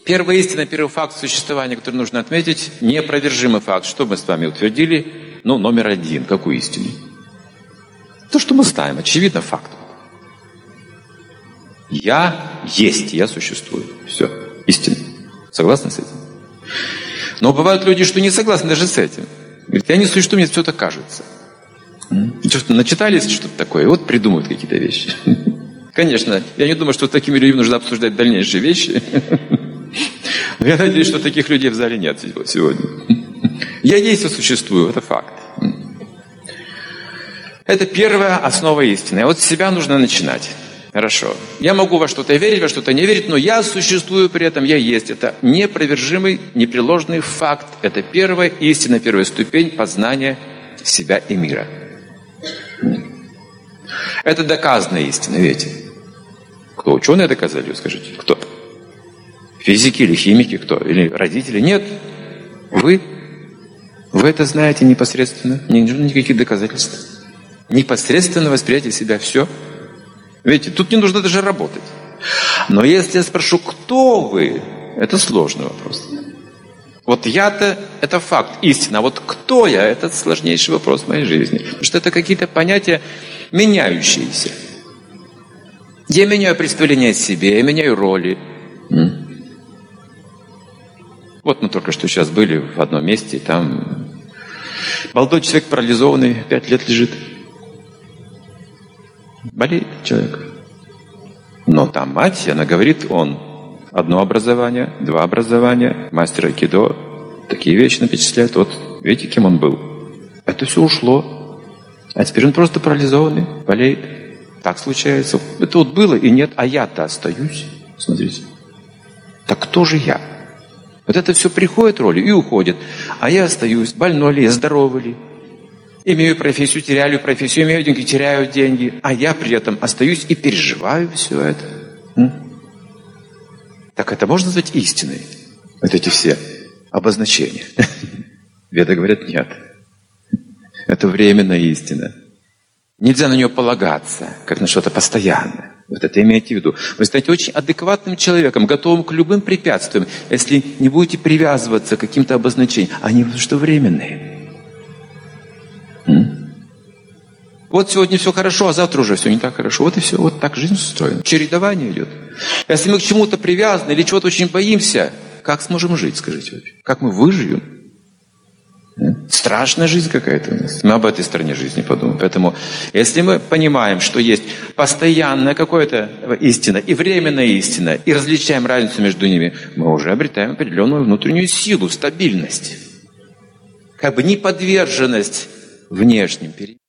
Первая истина, первый факт существования, который нужно отметить, неопровержимый факт. Что мы с вами утвердили? Номер один. Какую истину? То, что мы знаем, очевидно, факт. Я есть, я существую. Все, истина. Согласны с этим? Но бывают люди, что не согласны даже с этим. Говорят, я не существую, мне все это кажется. Что-то начитались что-то такое, и вот придумывают какие-то вещи. Конечно, я не думаю, что с такими людьми нужно обсуждать дальнейшие вещи. Но я надеюсь, что таких людей в зале нет сегодня. Я есть и существую, это факт. Это первая основа истины. А вот с себя нужно начинать. Хорошо. Я могу во что-то верить, во что-то не верить, но я существую при этом, я есть. Это непровержимый, непреложный факт. Это первая истина, первая ступень познания себя и мира. Это доказанная истина, видите? Кто? Ученые доказали, скажите? Кто? Физики или химики? Кто? Или родители? Нет. Вы это знаете непосредственно. Не нужно никаких доказательств. Непосредственно восприятие себя. Все. Видите, тут не нужно даже работать. Но если я спрошу, кто вы, это сложный вопрос. Вот я-то, это факт, истина. А вот кто я, это сложнейший вопрос в моей жизни. Потому что это какие-то понятия меняющиеся. Я меняю представление о себе, я меняю роли. Вот мы только что сейчас были в одном месте, там молодой человек парализованный, 5 лет лежит. Болеет человек. Но там мать, она говорит, он 1 образование, 2 образования, мастер айкидо, такие вещи перечисляет. Вот, видите, кем он был. Это все ушло. А теперь он просто парализованный, болеет. Так случается. Это вот было и нет, а я-то остаюсь. Смотрите. Так кто же я? Вот это все приходит роли и уходит. А я остаюсь. Больной ли я, здоровый ли? Имею профессию, теряю профессию, имею деньги, теряю деньги. А я при этом остаюсь и переживаю все это. Так это можно назвать истиной? Вот эти все обозначения. Веды говорят, нет. Это временная истина. Нельзя на нее полагаться, как на что-то постоянное. Вот это имейте в виду. Вы станете очень адекватным человеком, готовым к любым препятствиям, если не будете привязываться к каким-то обозначениям. Они потому что временные. Вот сегодня все хорошо, а завтра уже все не так хорошо. Вот и все. Вот так жизнь устроена. Чередование идет. Если мы к чему-то привязаны или чего-то очень боимся, как сможем жить, скажите вообще? Как мы выживем? Страшная жизнь какая-то у нас. Мы об этой стороне жизни подумаем. Поэтому, если мы понимаем, что есть постоянная какая-то истина и временная истина, и различаем разницу между ними, мы уже обретаем определенную внутреннюю силу, стабильность. Как бы неподверженность внешним переменам.